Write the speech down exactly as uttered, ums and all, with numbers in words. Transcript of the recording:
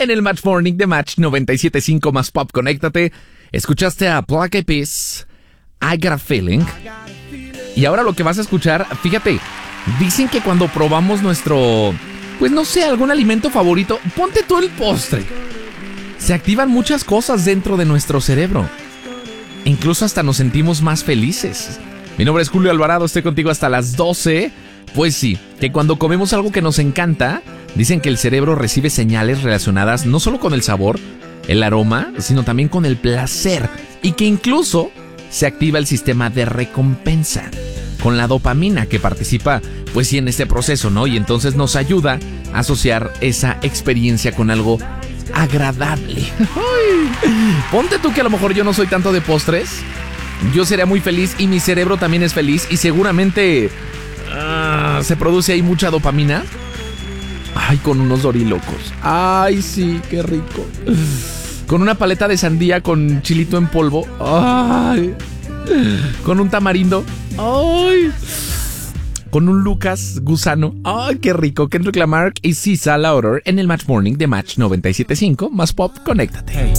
en el Match Morning de Match noventa y siete punto cinco más Pop. Conéctate. Escuchaste a Black Eyed Peas, I Got a Feeling. Y ahora lo que vas a escuchar, fíjate, dicen que cuando probamos nuestro, pues no sé, algún alimento favorito, ponte tú el postre. Se activan muchas cosas dentro de nuestro cerebro. Incluso hasta nos sentimos más felices. Mi nombre es Julio Alvarado, estoy contigo hasta las doce. Pues sí, que cuando comemos algo que nos encanta, dicen que el cerebro recibe señales relacionadas no solo con el sabor, el aroma, sino también con el placer. Y que incluso se activa el sistema de recompensa con la dopamina que participa, pues sí, en este proceso, ¿no? Y entonces nos ayuda a asociar esa experiencia con algo agradable. Ponte tú que a lo mejor yo no soy tanto de postres. Yo sería muy feliz y mi cerebro también es feliz y seguramente uh, se produce ahí mucha dopamina. Ay, con unos dorilocos. Ay, sí, qué rico. Con una paleta de sandía con chilito en polvo. Ay. Con un tamarindo. Ay. Con un Lucas gusano. Ay, qué rico. Kendrick Lamar y Sisa Lauder en el Match Morning de Match noventa y siete punto cinco más Pop. Conéctate.